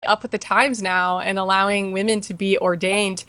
up with the times now and allowing women to be ordained.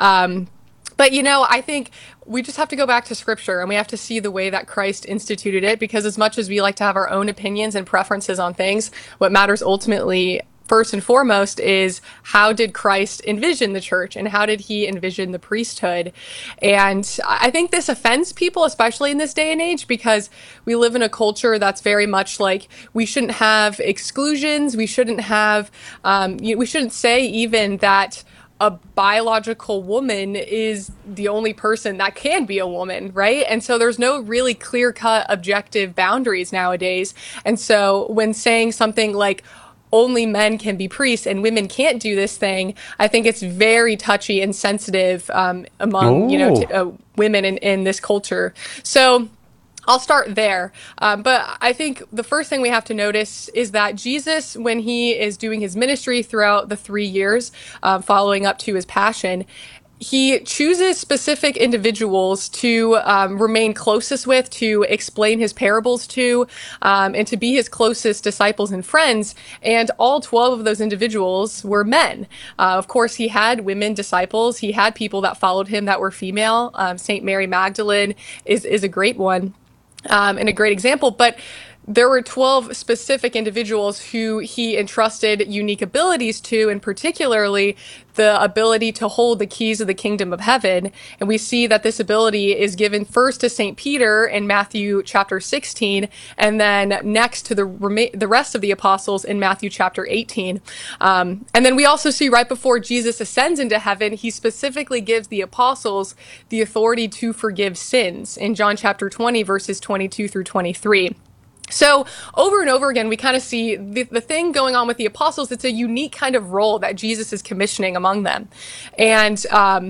But I think we just have to go back to scripture and we have to see the way that Christ instituted it, because as much as we like to have our own opinions and preferences on things, what matters ultimately, first and foremost, is how did Christ envision the church and how did he envision the priesthood? And I think this offends people, especially in this day and age, because we live in a culture that's very much like we shouldn't have exclusions. We shouldn't have, we shouldn't say even that a biological woman is the only person that can be a woman, right? And so there's no really clear cut objective boundaries nowadays. And so when saying something like, only men can be priests and women can't do this thing, I think it's very touchy and sensitive among, Oh, women in this culture. So I'll start there. But I think the first thing we have to notice is that Jesus, when he is doing his ministry throughout the 3 years following up to his passion, he chooses specific individuals to remain closest with, to explain his parables to, and to be his closest disciples and friends. And all 12 of those individuals were men. Of course, he had women disciples. He had people that followed him that were female. Saint Mary Magdalene is a great one and a great example. But there were 12 specific individuals who he entrusted unique abilities to, and particularly the ability to hold the keys of the kingdom of heaven. And we see that this ability is given first to St. Peter in Matthew chapter 16, and then next to the rest of the apostles in Matthew chapter 18. And then we also see right before Jesus ascends into heaven, he specifically gives the apostles the authority to forgive sins in John chapter 20, verses 22 through 23. So over and over again, we kind of see the thing going on with the apostles. It's a unique kind of role that Jesus is commissioning among them. And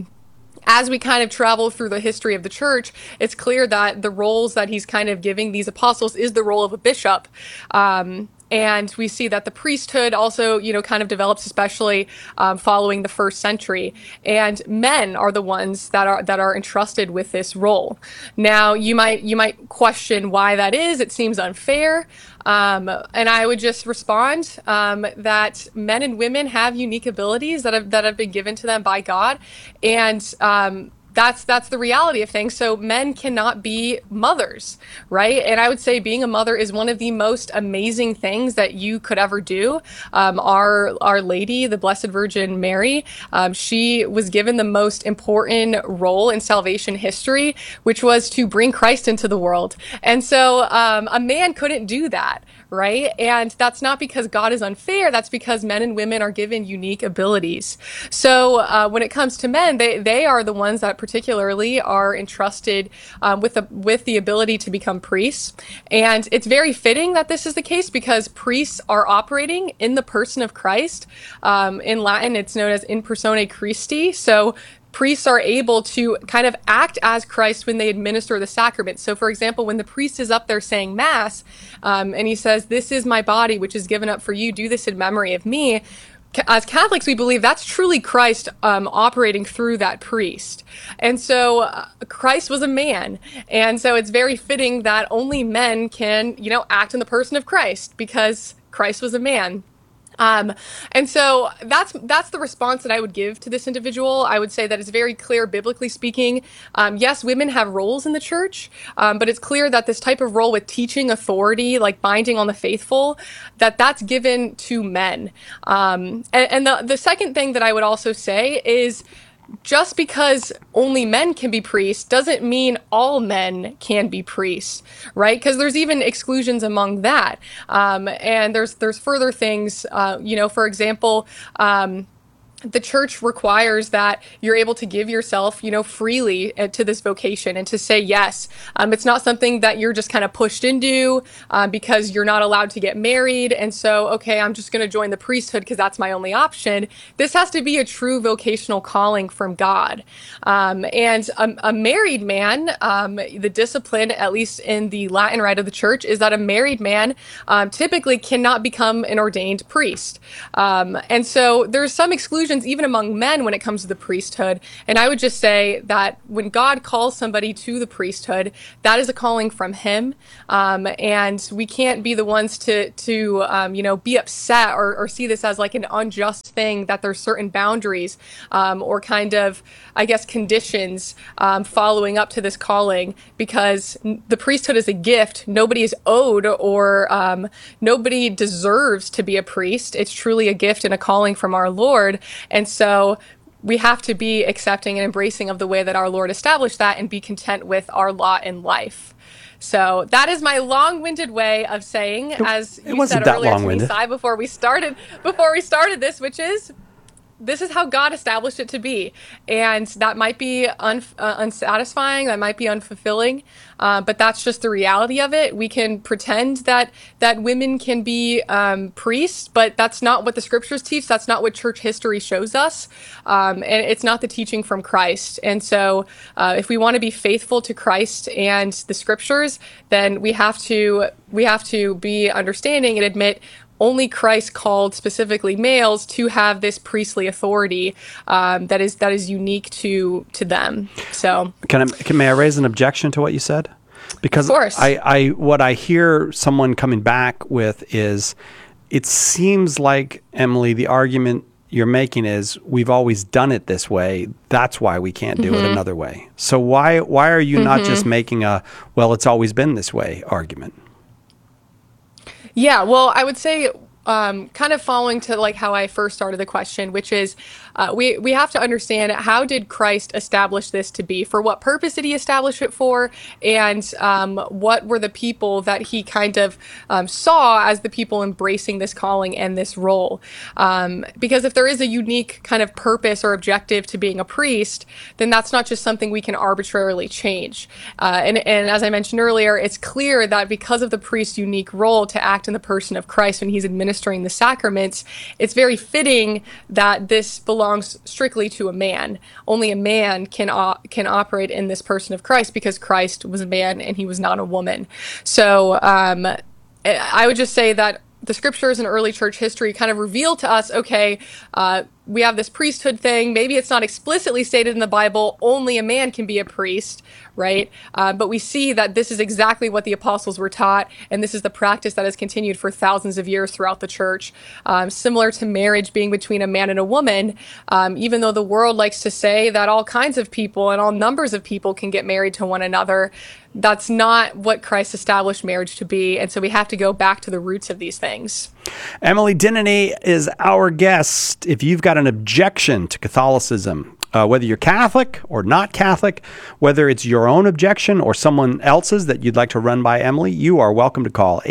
as we kind of travel through the history of the church, it's clear that the roles that he's kind of giving these apostles is the role of a bishop. And we see that the priesthood also, kind of develops, especially following the first century. And men are the ones that are entrusted with this role. Now, you might question why that is. It seems unfair. And I would just respond that men and women have unique abilities that have been given to them by God, and that's the reality of things. So men cannot be mothers, right? And I would say being a mother is one of the most amazing things that you could ever do. Our Lady, the Blessed Virgin Mary, she was given the most important role in salvation history, which was to bring Christ into the world. And so a man couldn't do that, right? And that's not because God is unfair. That's because men and women are given unique abilities. So when it comes to men, they are the ones that particularly are entrusted with the ability to become priests. And it's very fitting that this is the case because priests are operating in the person of Christ. In Latin, it's known as in persona Christi. So priests are able to kind of act as Christ when they administer the sacrament. So, for example, when the priest is up there saying Mass, and he says, "This is my body, which is given up for you. Do this in memory of me." As Catholics, we believe that's truly Christ operating through that priest. And so Christ was a man. And so it's very fitting that only men can, act in the person of Christ because Christ was a man. And so that's the response that I would give to this individual. I would say that it's very clear, biblically speaking. Yes, women have roles in the church, but it's clear that this type of role with teaching authority, like binding on the faithful, that's given to men. And the second thing that I would also say is, just because only men can be priests doesn't mean all men can be priests, right? Because there's even exclusions among that, and there's further things. For example, the church requires that you're able to give yourself, freely to this vocation and to say yes. It's not something that you're just kind of pushed into because you're not allowed to get married. And so, okay, I'm just going to join the priesthood because that's my only option. This has to be a true vocational calling from God. And a married man, the discipline, at least in the Latin rite of the church, is that a married man typically cannot become an ordained priest. And so there's some exclusion divisions even among men when it comes to the priesthood. And I would just say that when God calls somebody to the priesthood, that is a calling from him. And we can't be the ones to be upset or see this as like an unjust thing, that there's certain boundaries or kind of, I guess, conditions following up to this calling, because the priesthood is a gift. Nobody is owed or nobody deserves to be a priest. It's truly a gift and a calling from our Lord. And so we have to be accepting and embracing of the way that our Lord established that and be content with our lot in life. So that is my long-winded way of saying, as you said earlier to me, Si, before we started this, which is, this is how God established it to be. And that might be unsatisfying, that might be unfulfilling, but that's just the reality of it. We can pretend that women can be priests, but that's not what the scriptures teach. That's not what church history shows us. And it's not the teaching from Christ. And so if we want to be faithful to Christ and the scriptures, then we have to be understanding and admit only Christ called specifically males to have this priestly authority that is unique to them. So, may I raise an objection to what you said? Because of course. What I hear someone coming back with is, it seems like, Emily, the argument you're making is, we've always done it this way, that's why we can't do it another way. So why are you not just making a, well, it's always been this way argument? Yeah, well, I would say kind of following to like how I first started the question, which is we have to understand, how did Christ establish this to be? For what purpose did he establish it for? And what were the people that he kind of saw as the people embracing this calling and this role? Because if there is a unique kind of purpose or objective to being a priest, then that's not just something we can arbitrarily change. And as I mentioned earlier, it's clear that because of the priest's unique role to act in the person of Christ when he's administering the sacraments, it's very fitting that this belongs strictly to a man. Only a man can operate in this person of Christ, because Christ was a man and he was not a woman. So I would just say that the scriptures and early church history kind of reveal to us, okay, we have this priesthood thing. Maybe it's not explicitly stated in the Bible, only a man can be a priest, right? But we see that this is exactly what the apostles were taught, and this is the practice that has continued for thousands of years throughout the church. Similar to marriage being between a man and a woman, even though the world likes to say that all kinds of people and all numbers of people can get married to one another, that's not what Christ established marriage to be. And so we have to go back to the roots of these things. Emily Dinany is our guest. If you've got an objection to Catholicism, whether you're Catholic or not Catholic, whether it's your own objection or someone else's that you'd like to run by Emily, you are welcome to call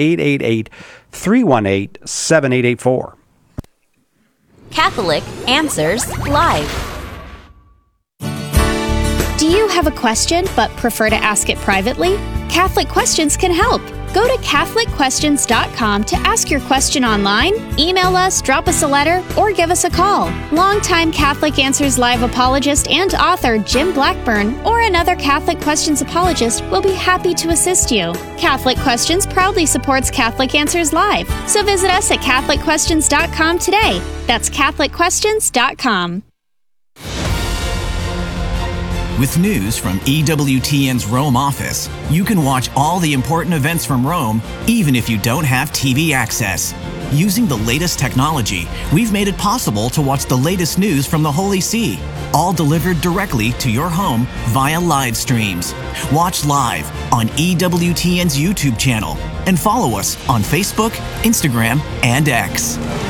888-318-7884. Catholic Answers Live. Do you have a question but prefer to ask it privately? Catholic Questions can help. Go to CatholicQuestions.com to ask your question online, email us, drop us a letter, or give us a call. Longtime Catholic Answers Live apologist and author Jim Blackburn or another Catholic Questions apologist will be happy to assist you. Catholic Questions proudly supports Catholic Answers Live, so visit us at CatholicQuestions.com today. That's CatholicQuestions.com. With news from EWTN's Rome office, you can watch all the important events from Rome, even if you don't have TV access. Using the latest technology, we've made it possible to watch the latest news from the Holy See, all delivered directly to your home via live streams. Watch live on EWTN's YouTube channel and follow us on Facebook, Instagram, and X.